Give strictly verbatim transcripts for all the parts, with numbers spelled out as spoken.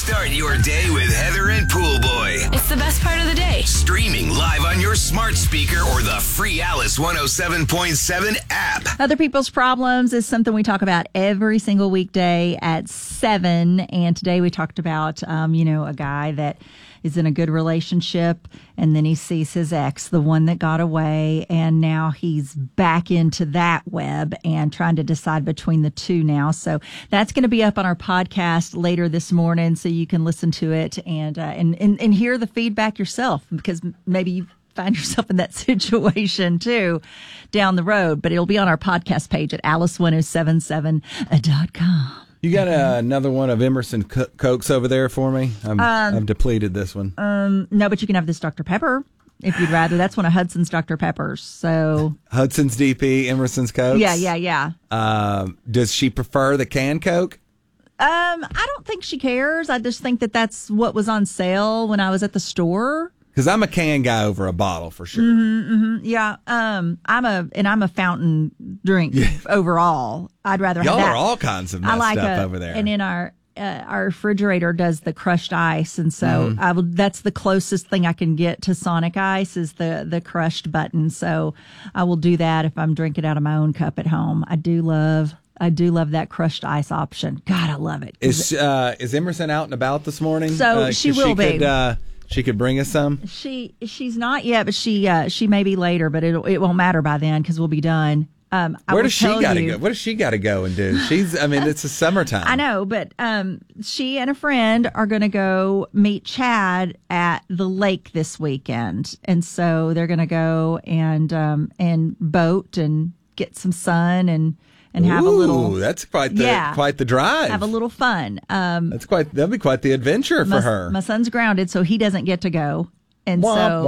Start your day with Heather and Pool Boy. It's the best part of the day. Streaming live on your smart speaker or the free Alice one oh seven point seven app. Other People's Problems is something we talk about every single weekday at seven. And today we talked about, um, you know, a guy that is in a good relationship and then he sees his ex, the one that got away, and now he's back into that web and trying to decide between the two now. So that's going to be up on our podcast later this morning, so you can listen to it and uh, and, and and hear the feedback yourself, because maybe you find yourself in that situation too down the road. But it'll be on our podcast page at alice ten seventy-seven dot com. You got uh, another one of Emerson Co- Cokes over there for me? I'm, um, I've depleted this one. Um, no, but you can have this Doctor Pepper if you'd rather. That's one of Hudson's Doctor Peppers. So Hudson's D P, Emerson's Cokes? Yeah, yeah, yeah. Um, does she prefer the canned Coke? Um, I don't think she cares. I just think that that's what was on sale when I was at the store. Because I'm a can guy over a bottle for sure. Mm-hmm, mm-hmm. Yeah, um, I'm a and I'm a fountain drink yeah. overall. I'd rather y'all have that. are all kinds of messed I like up a, over there. And in our uh, our refrigerator does the crushed ice, and so Mm-hmm. I will, that's the closest thing I can get to Sonic Ice is the the crushed button. So I will do that if I'm drinking out of my own cup at home. I do love. I do love that crushed ice option. God, I love it. Is uh, is Emerson out and about this morning? So uh, she will she be. Could, uh, she could bring us some. She she's not yet, but she uh, she may be later. But it it won't matter by then because we'll be done. Um, I Where will does she tell got to you- go? What does she got to go and do? She's. I mean, it's the summertime. I know, but um, she and a friend are going to go meet Chad at the lake this weekend, and so they're going to go and um, and boat and get some sun and. And have Ooh, a little. That's quite the yeah, quite the drive. Have a little fun. Um, that's quite. That'll be quite the adventure for my, her. My son's grounded, so he doesn't get to go, and wah, so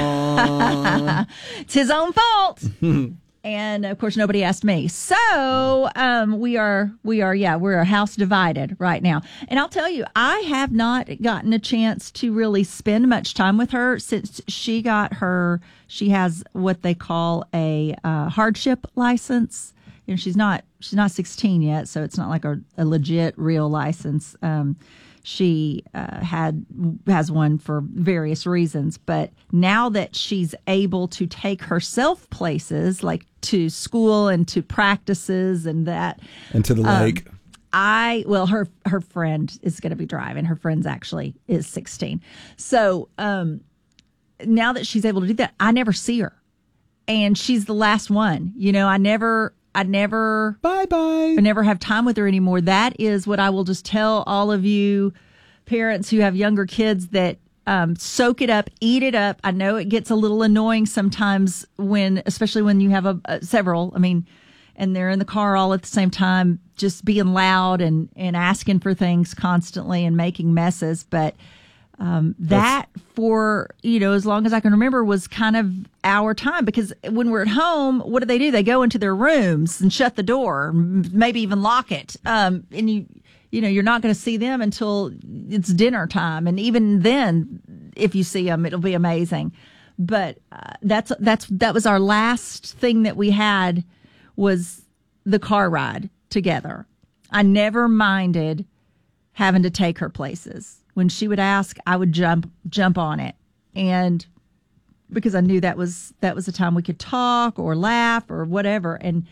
wah. it's his own fault. And of course, nobody asked me. So um, we are, we are, yeah, we're a house divided right now. And I'll tell you, I have not gotten a chance to really spend much time with her since she got her. She has what they call a uh, hardship license. You know, she's not she's not sixteen yet, so it's not like a, a legit real license. Um, she uh, had has one for various reasons, but now that she's able to take herself places like to school and to practices and that and to the um, lake, I well her her friend is going to be driving. Her friend's actually is sixteen, so um, now that she's able to do that, I never see her, and she's the last one. You know, I never. I never, bye bye. I never have time with her anymore. That is what I will just tell all of you parents who have younger kids that um, soak it up, eat it up. I know it gets a little annoying sometimes when, especially when you have a, a several. I mean, and they're in the car all at the same time, just being loud and and asking for things constantly and making messes. But Um, that for, you know, as long as I can remember was kind of our time, because when we're at home, what do they do? They go into their rooms and shut the door, maybe even lock it. Um, and you, you know, you're not going to see them until it's dinner time. And even then, if you see them, it'll be amazing. But uh, that's, that's, that was our last thing that we had was the car ride together. I never minded having to take her places. When she would ask, I would jump jump on it, and because I knew that was that was the time we could talk or laugh or whatever. And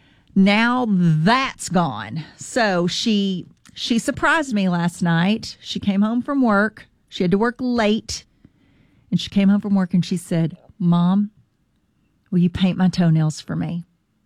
now that's gone. So she she surprised me last night. She came home from work. She had to work late, and she came home from work and she said, "Mom, will you paint my toenails for me?"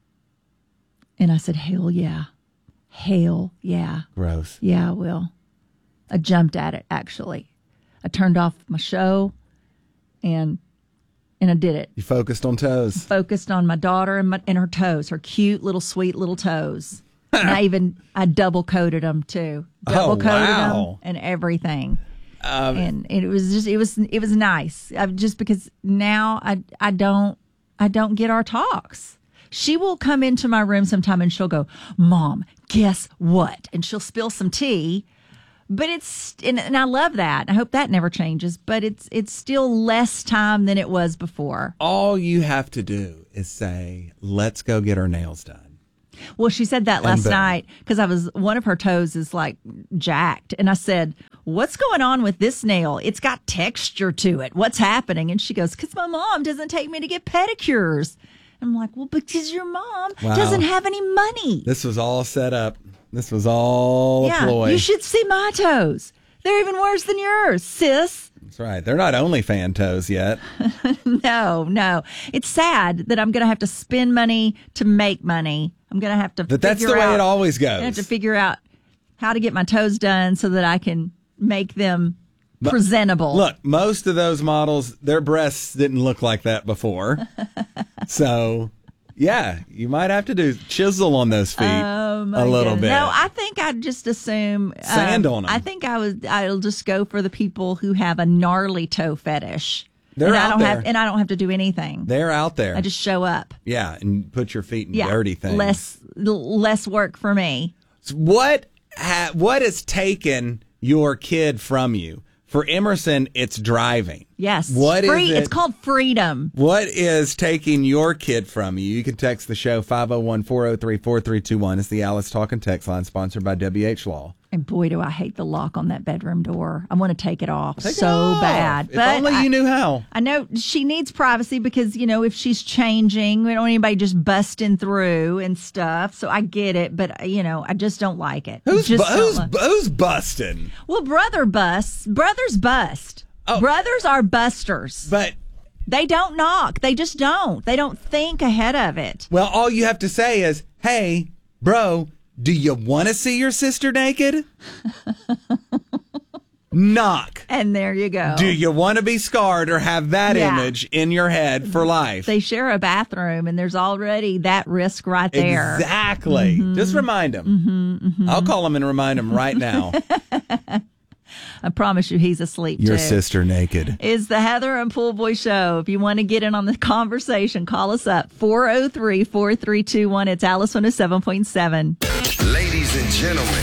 And I said, "Hell yeah, hell yeah, gross, yeah, I will." I jumped at it, actually. I turned off my show and and I did it. You focused on toes. Focused on my daughter and, my, and her toes, her cute little sweet little toes. And I even, I double coated them too. Double coated oh, wow. them and everything. Um, and it was just, it was, it was nice. I, just because now I, I don't, I don't get our talks. She will come into my room sometime and she'll go, "Mom, guess what?" And she'll spill some tea. But it's, and, and I love that. I hope that never changes, but it's it's still less time than it was before. All you have to do is say, "Let's go get our nails done." Well, she said that last boom. night because I was one of her toes is like jacked, and I said, "What's going on with this nail? It's got texture to it. What's happening?" And she goes, "Because my mom doesn't take me to get pedicures." I'm like, "Well, because your mom Wow. doesn't have any money." This was all set up. This was all Yeah, a ploy. you should see my toes. They're even worse than yours, sis. That's right. They're not only fan toes yet. No, no. It's sad that I'm going to have to spend money to make money. I'm going to have to But that's figure the way out- it always I have goes. to figure out how to get my toes done so that I can make them presentable. Look, most of those models, their breasts didn't look like that before. So, yeah, you might have to do chisel on those feet Oh, my a little goodness. bit. No, I think I'd just assume um, Sand on 'em. I think I would. I'll just go for the people who have a gnarly toe fetish. They're and I out don't there. have, and I don't have to do anything. They're out there. I just show up. yeah, and put your feet in Yeah, dirty things. less less work for me. What ha- what has taken your kid from you? For Emerson, it's driving. Yes, What is Free, it? It's called freedom. What is taking your kid from you? You can text the show five oh one, four oh three, four three two one. It's the Alice Talking text line sponsored by W H Law. And boy, do I hate the lock on that bedroom door. I want to take it off Take it so off. bad. If only I, you knew how. I know she needs privacy because, you know, if she's changing, we don't want anybody just busting through and stuff. So I get it, but, you know, I just don't like it. Who's just bu- don't who's, li- who's busting? well, brother busts. Brothers bust. Oh. Brothers are busters. But They don't knock. They just don't. They don't think ahead of it. well, all you have to say is, "Hey, bro, do you want to see your sister naked?" Knock. And there you go. Do you want to be scarred or have that Yeah. image in your head for life? They share a bathroom, and there's already that risk right there. Exactly. Just remind him. Mm-hmm, mm-hmm. I'll call him and remind him right now. I promise you he's asleep, Your too. sister naked. Is the Heather and Pool Boy Show. If you want to get in on the conversation, call us up, four oh three, four three two one. It's Alice one oh seven point seven. Ladies and gentlemen,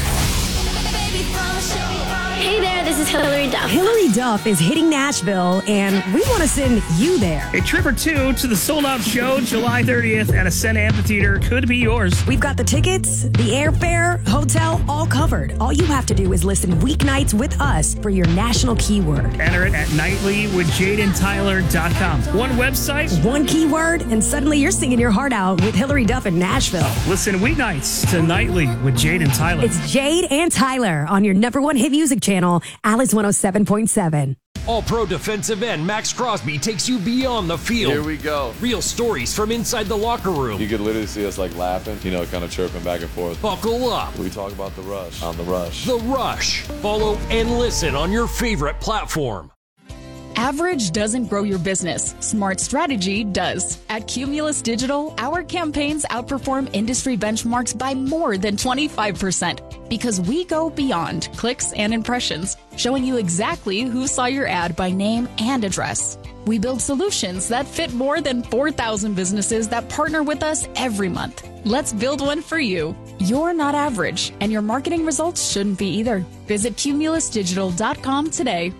Hey there, this is Hillary Duff. Hillary Duff is hitting Nashville, and we want to send you there. A trip or two to the sold-out show July thirtieth at Ascent Amphitheater could be yours. We've got the tickets, the airfare, hotel, all covered. All you have to do is listen weeknights with us for your national keyword. Enter it at nightly with jaden tyler dot com. One website. One keyword, and suddenly you're singing your heart out with Hillary Duff in Nashville. Listen weeknights to Nightly with Jaden Tyler. It's Jade and Tyler on your number one hit music channel, Alice one oh seven point seven. All-Pro defensive end Max Crosby takes you beyond the field. Here we go. Real stories from inside the locker room. You could literally see us like laughing, you know, kind of chirping back and forth. Buckle up. We talk about the rush on the rush. The Rush. Follow and listen on your favorite platform. Average doesn't grow your business. Smart strategy does. At Cumulus Digital, our campaigns outperform industry benchmarks by more than twenty-five percent because we go beyond clicks and impressions, showing you exactly who saw your ad by name and address. We build solutions that fit more than four thousand businesses that partner with us every month. Let's build one for you. You're not average, and your marketing results shouldn't be either. Visit cumulus digital dot com today.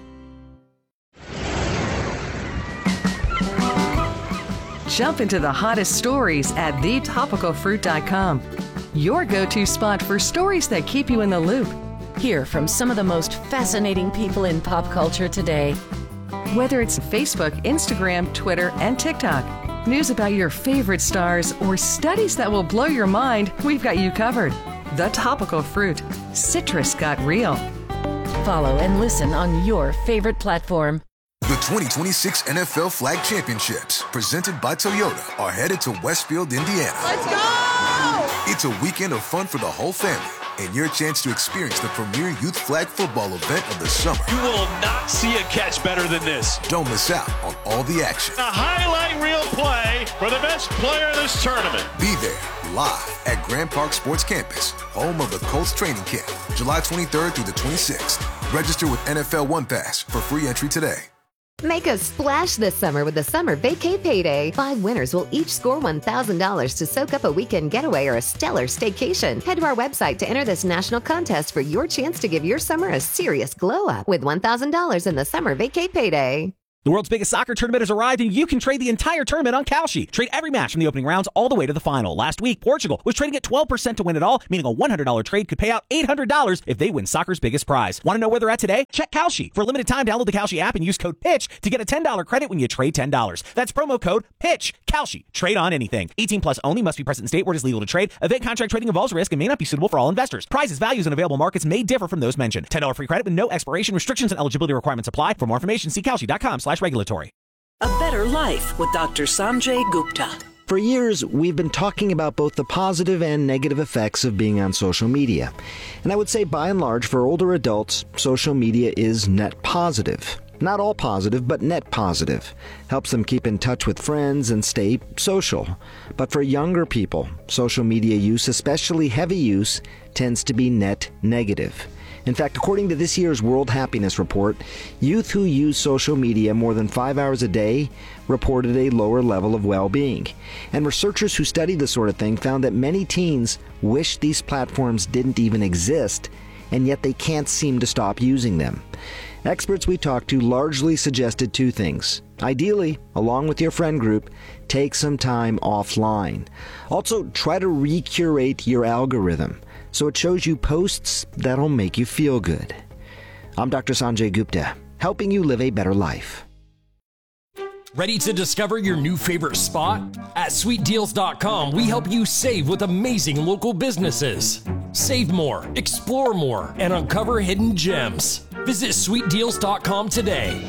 Jump into the hottest stories at the topical fruit dot com. Your go-to spot for stories that keep you in the loop. Hear from some of the most fascinating people in pop culture today. Whether it's Facebook, Instagram, Twitter, and TikTok, news about your favorite stars, or studies that will blow your mind, we've got you covered. The Topical Fruit. Citrus got real. Follow and listen on your favorite platform. The twenty twenty-six N F L Flag Championships, presented by Toyota, are headed to Westfield, Indiana. Let's go! It's a weekend of fun for the whole family and your chance to experience the premier youth flag football event of the summer. You will not see a catch better than this. Don't miss out on all the action. A highlight reel play for the best player of this tournament. Be there live at Grand Park Sports Campus, home of the Colts training camp, July twenty-third through the twenty-sixth. Register with N F L One Pass for free entry today. Make a splash this summer with the Summer Vacay Payday. Five winners will each score one thousand dollars to soak up a weekend getaway or a stellar staycation. Head to our website to enter this national contest for your chance to give your summer a serious glow up with one thousand dollars in the Summer Vacay Payday. The world's biggest soccer tournament has arrived, and you can trade the entire tournament on Kalshi. Trade every match from the opening rounds all the way to the final. Last week, Portugal was trading at twelve percent to win it all, meaning a one hundred dollars trade could pay out eight hundred dollars if they win soccer's biggest prize. Want to know where they're at today? Check Kalshi. For a limited time, download the Kalshi app and use code PITCH to get a ten dollars credit when you trade ten dollars. That's promo code PITCH. Kalshi. Trade on anything. eighteen plus only. Must be present in state where it is legal to trade. Event contract trading involves risk and may not be suitable for all investors. Prizes, values, and available markets may differ from those mentioned. ten dollars free credit with no expiration. Restrictions and eligibility requirements apply. For more information, see kalshi.com slash regulatory. A Better Life with Doctor Sanjay Gupta. For years, we've been talking about both the positive and negative effects of being on social media. And I would say, by and large, for older adults, social media is net positive. Not all positive, but net positive. Helps them keep in touch with friends and stay social. But for younger people, social media use, especially heavy use, tends to be net negative. In fact, according to this year's World Happiness Report, youth who use social media more than five hours a day reported a lower level of well-being. And researchers who studied this sort of thing found that many teens wish these platforms didn't even exist, and yet they can't seem to stop using them. Experts we talked to largely suggested two things. Ideally, along with your friend group, take some time offline. Also, try to recurate your algorithm so it shows you posts that'll make you feel good. I'm Doctor Sanjay Gupta, helping you live a better life. Ready to discover your new favorite spot? At sweet deals dot com, we help you save with amazing local businesses. Save more, explore more, and uncover hidden gems. Visit sweet deals dot com today.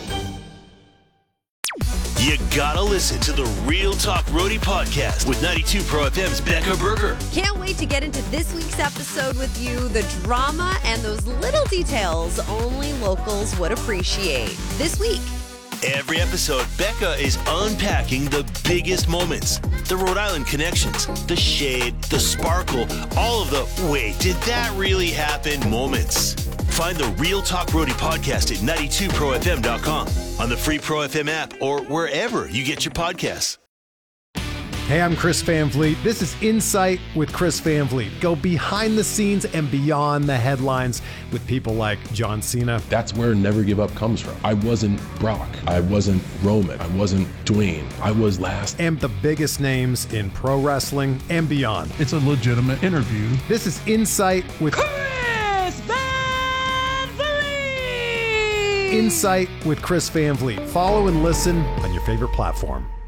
You gotta listen to the Real Talk Roadie podcast with ninety-two Pro F M's Becca Berger. Can't wait to get into this week's episode with you. The drama and those little details only locals would appreciate. This week. Every episode, Becca is unpacking the biggest moments, the Rhode Island connections, the shade, the sparkle, all of the wait, did that really happen moments. Find the Real Talk Roadie podcast at ninety-two pro f m dot com, on the free Pro F M app, or wherever you get your podcasts. Hey, I'm Chris Van Vliet. This is Insight with Chris Van Vliet. Go behind the scenes and beyond the headlines with people like John Cena. That's where Never Give Up comes from. I wasn't Brock. I wasn't Roman. I wasn't Dwayne. I was last. And the biggest names in pro wrestling and beyond. It's a legitimate interview. This is Insight with Chris Van Vliet. Insight with Chris Van Vliet. Follow and listen on your favorite platform.